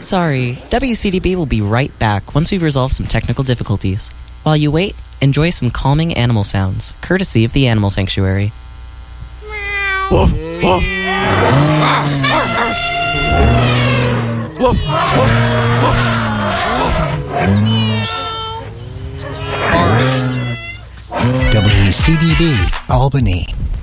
Sorry, WCDB will be right back once we've resolved some technical difficulties. While you wait, enjoy some calming animal sounds, courtesy of the Animal Sanctuary. Woof, woof. Woof, WCDB Albany.